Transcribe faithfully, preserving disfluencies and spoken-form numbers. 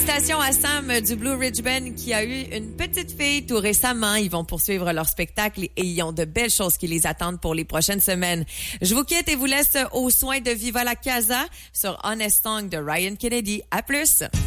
Félicitations à Sam du Blue Ridge Band qui a eu une petite fille tout récemment. Ils vont poursuivre leur spectacle et ils ont de belles choses qui les attendent pour les prochaines semaines. Je vous quitte et vous laisse aux soins de Viva la Casa sur Honest Tongue de Ryan Kennedy. À plus!